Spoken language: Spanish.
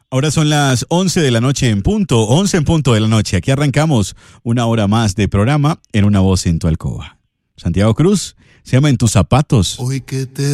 Ahora son las 11 de la noche en punto, 11 en punto de la noche. Aquí arrancamos una hora más de programa en Una Voz en tu Alcoba. Santiago Cruz, se llama En tus zapatos. Hoy que te